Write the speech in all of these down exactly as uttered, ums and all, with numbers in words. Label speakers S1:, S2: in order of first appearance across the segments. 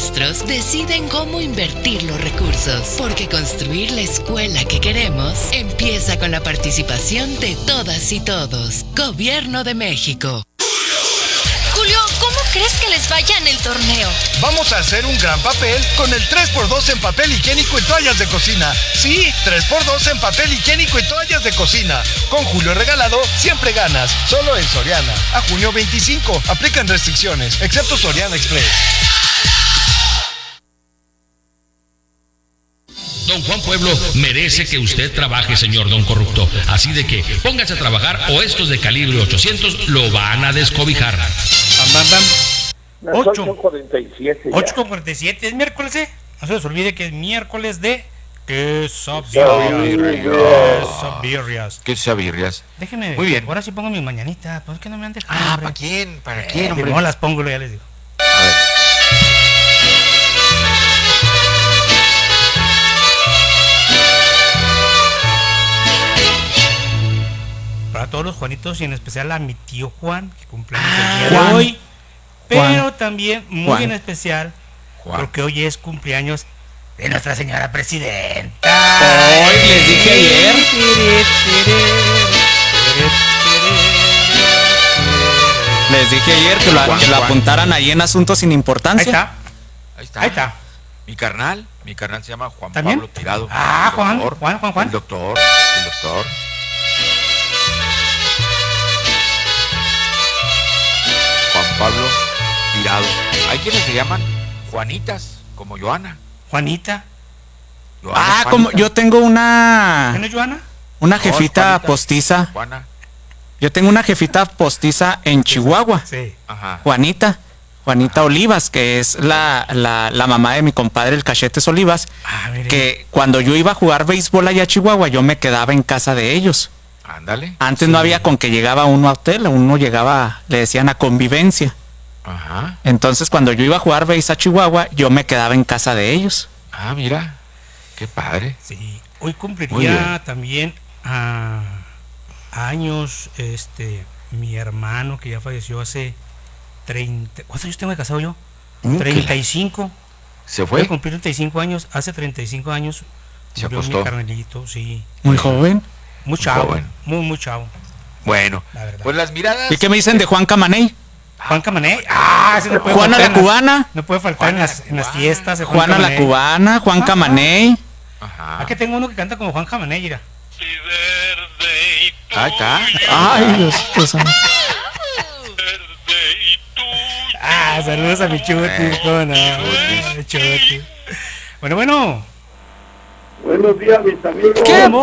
S1: maestros deciden cómo invertir los recursos, porque construir la escuela que queremos empieza con la participación de todas y todos. Gobierno de México.
S2: Julio, ¿cómo crees que les vaya en el torneo?
S3: Vamos a hacer un gran papel con el tres por dos en papel higiénico y toallas de cocina. Sí, tres por dos en papel higiénico y toallas de cocina. Con Julio Regalado siempre ganas. Solo en Soriana. A junio veinticinco. Aplican restricciones, excepto Soriana Express.
S4: Don Juan Pueblo merece que usted trabaje, señor Don Corrupto. Así de que póngase a trabajar o estos de calibre ochocientos lo van a descobijar.
S5: Bam, bam, bam.
S6: ocho cuarenta y siete.
S5: ocho cuarenta y siete. ¿Es miércoles, eh? No se les olvide que es miércoles de quesabirrias. Quesabirrias.
S7: Quesabirrias.
S5: Déjenme.
S7: Muy bien.
S5: Ahora sí pongo mis mañanitas. ¿Por qué no me han dejado?
S7: Ah,
S5: hombre?
S7: ¿para quién? ¿Para
S5: Eh,
S7: quién, hombre?
S5: No las pongo, ya les digo.
S7: A ver.
S5: Para todos los Juanitos y en especial a mi tío Juan, que cumpleaños
S7: Ah,
S5: el día de
S7: Juan.
S5: hoy. Pero
S7: Juan.
S5: también muy
S7: Juan.
S5: en especial
S7: Juan.
S5: porque hoy es cumpleaños de nuestra señora presidenta.
S8: Hoy les dije ayer. Les dije ayer que lo,
S7: Juan,
S8: que lo
S7: Juan.
S8: apuntaran ahí en asuntos sin
S5: Ahí
S8: importancia.
S5: está,
S7: Ahí está.
S5: ahí está.
S7: Mi carnal, mi carnal se llama Juan
S5: ¿También?
S7: Pablo Tirado.
S5: Ah,
S7: El
S5: Juan,
S7: doctor,
S5: Juan, Juan, Juan.
S7: El doctor, el doctor. Juan Pablo Tirado. Hay quienes se llaman Juanitas, como Joana.
S5: Juanita.
S7: Joana
S8: Ah,
S7: Juanita.
S8: como yo tengo una
S5: ¿Quién es Joana?
S8: una
S7: No,
S8: jefita
S7: Juanita.
S8: postiza.
S7: Juana.
S8: Yo tengo una jefita postiza en Chihuahua,
S5: Sí.
S7: Ajá.
S8: Juanita. Juanita Olivas, que es la, la, la mamá de mi compadre el Cachetes Olivas,
S5: Ah, mire.
S8: que cuando yo iba a jugar béisbol allá a Chihuahua, yo me quedaba en casa de ellos.
S7: Ándale.
S8: Antes no había con que llegaba uno a hotel, uno llegaba, le decían a convivencia.
S7: Ajá.
S8: Entonces cuando yo iba a jugar béis a Chihuahua, yo me quedaba en casa de ellos.
S7: Ah, mira. Qué padre.
S5: Sí. Hoy
S7: Muy
S5: cumpliría
S7: bien.
S5: también a años este mi hermano que ya falleció hace treinta. ¿Cuántos años tengo de casado yo?
S7: Mm,
S5: treinta y cinco.
S7: ¿Se
S5: Voy
S7: fue?
S5: a cumplir treinta y cinco años. Hace treinta y cinco años
S7: Se
S5: murió mi
S7: acostó.
S5: carnelito, sí.
S8: Muy joven.
S5: Muy chavo.
S7: joven.
S5: Muy, muy chavo.
S7: Bueno,
S5: La verdad.
S7: pues las miradas.
S8: ¿Y qué me dicen de Juan Camaney?
S5: Juan Camané. Ah, ese no puede
S8: Juana
S5: faltar
S8: la
S5: en las-
S8: cubana.
S5: No puede faltar en
S7: Juana
S5: las,
S7: la
S5: en las
S7: cubana.
S5: fiestas. de Juan
S8: Juana la
S5: Camané.
S8: cubana, Juan
S5: Ah.
S8: Camaney.
S7: Ajá.
S5: Aquí tengo uno que canta como Juan Camané, mira.
S7: Ahí está.
S8: Ay, Dios santo.
S5: Ah, saludos a mi Chuti,
S7: Eh,
S5: cómo no, Chuti. Bueno, bueno.
S6: Buenos días, mis amigos.
S8: ¿Qué
S5: ¿Cómo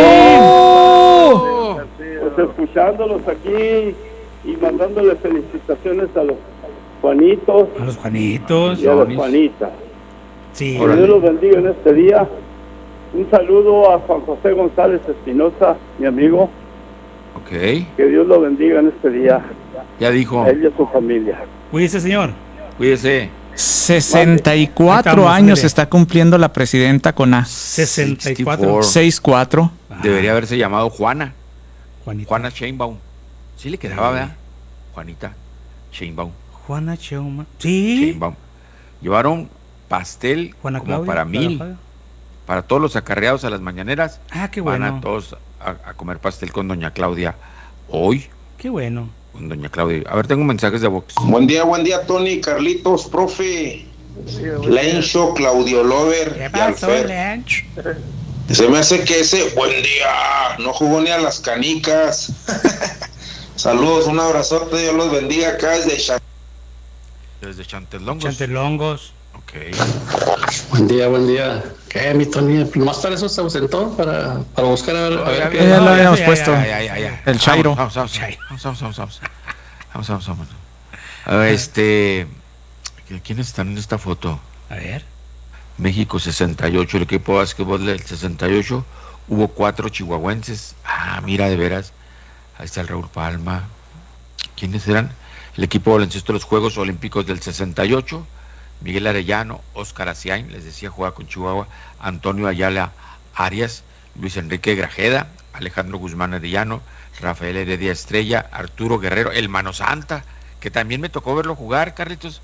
S8: pasó?
S6: Pues escuchándolos aquí y mandándole felicitaciones a los Juanitos
S5: A los Juanitos.
S6: y a las Juanitas.
S5: Sí.
S6: Que Dios los bendiga en este día. Un saludo a Juan José González Espinosa, mi amigo.
S7: Ok.
S6: Que Dios lo bendiga en este día.
S7: Ya dijo.
S6: A él y a su familia.
S5: Cuídese, señor.
S7: Cuídese.
S8: sesenta y cuatro
S5: Estamos,
S8: años
S5: mire.
S8: está cumpliendo la presidenta con A.
S5: sesenta y cuatro.
S7: sesenta y cuatro.
S8: sesenta y cuatro.
S7: Debería haberse llamado Juana.
S5: Juanita.
S7: Juana Sheinbaum. Sí le quedaba, ¿verdad? Juanita Sheinbaum.
S5: Juana Cheuma. Sí.
S7: Sheinbaum. Llevaron pastel
S5: Juana
S7: como
S5: Claudia.
S7: para mil.
S5: Claudia.
S7: Para todos los acarreados a las mañaneras.
S5: Ah, qué
S7: Van a
S5: bueno.
S7: todos a, a comer pastel con doña Claudia. Hoy,
S5: Qué bueno.
S7: con doña Claudia. A ver, tengo mensajes de Vox.
S9: Buen día, buen día, Tony, Carlitos, profe, Lencho, Claudio Lover
S5: ¿Qué
S9: y
S5: pasó,
S9: Alfer.
S5: Lench?
S9: Se me hace que ese buen día no jugó ni a las canicas. Saludos, un abrazote, Dios los bendiga acá desde Cha-
S7: Desde Chantelongos.
S5: Chantelongos.
S7: Ok.
S10: Buen día, buen día. ¿Qué, mi Tony? Más para eso se ausentó, para, para buscar a ver, a ver
S7: Ya,
S10: qué.
S8: Ya lo
S5: No,
S8: habíamos
S5: ya, ya,
S8: puesto.
S5: ya,
S7: Ya, ya, ya.
S8: El Chairo.
S7: Vamos, vamos, vamos,
S5: Chairo.
S7: vamos, vamos, vamos, vamos. Vamos, vamos, vamos. A ver, este, ¿quiénes están en esta foto?
S5: A ver.
S7: México sesenta y ocho, el equipo de básquetbol del sesenta y ocho, hubo cuatro chihuahuenses. Ah, mira, de veras. Ahí está el Raúl Palma. ¿Quiénes eran? El equipo de baloncesto de los Juegos Olímpicos del sesenta y ocho, Miguel Arellano, Óscar Asiain, les decía, juega con Chihuahua, Antonio Ayala Arias, Luis Enrique Grajeda, Alejandro Guzmán Arellano, Rafael Heredia Estrella, Arturo Guerrero, el Mano Santa, que también me tocó verlo jugar, Carlitos.